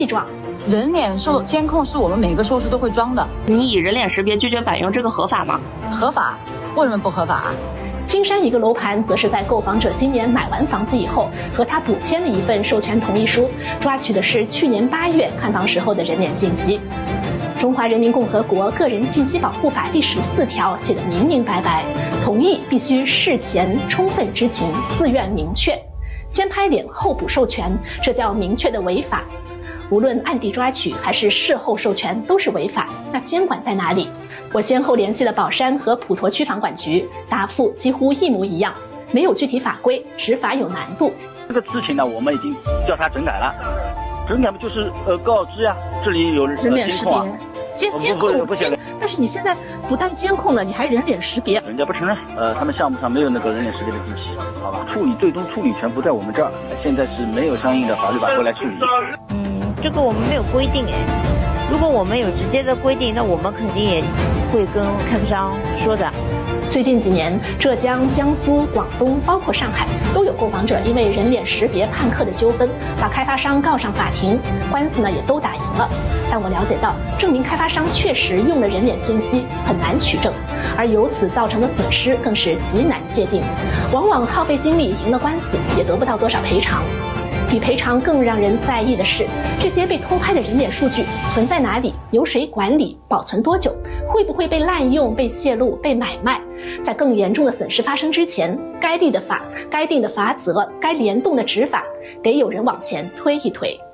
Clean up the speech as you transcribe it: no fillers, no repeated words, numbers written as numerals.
状。 人脸监控是我们每个收市都会装的。 你以人脸识别拒绝返佣，这个合法吗？ 合法，为什么不合法？ 金山一个楼盘则是在购房者今年买完房子以后，和他补签了一份授权同意书，抓取的是去年8月看房时候的人脸信息。中华人民共和国个人信息保护法第14条写得明明白白，同意必须事前充分知情，自愿明确。先拍脸后补授权，这叫明确的违法。无论暗地抓取还是事后授权都是违法，那监管在哪里？我先后联系了宝山和普陀区房管局，答复几乎一模一样，没有具体法规，执法有难度。 这个事情呢，我们已经叫他整改了。整改嘛，就是告知呀，这里有人脸识别，监控不行。 但是你现在不但监控了，你还人脸识别， 人家不承认。他们项目上没有那个人脸识别的机器，好吧？最终处理权不在我们这儿，现在是没有相应的法律法规来处理。 这个我们没有规定哎。如果我们有直接的规定，那我们肯定也会跟开发商说的。 最近几年，浙江、江苏、广东，包括上海，都有购房者因为人脸识别判客的纠纷，把开发商告上法庭，官司呢也都打赢了。但我了解到，证明开发商确实用了人脸信息很难取证，而由此造成的损失更是极难界定，往往耗费精力赢了官司，也得不到多少赔偿。比赔偿更让人在意的是，这些被偷拍的人脸数据存在哪里，由谁管理，保存多久，会不会被滥用、被泄露、被买卖？在更严重的损失发生之前，该定的法则、该联动的执法，得有人往前推一推。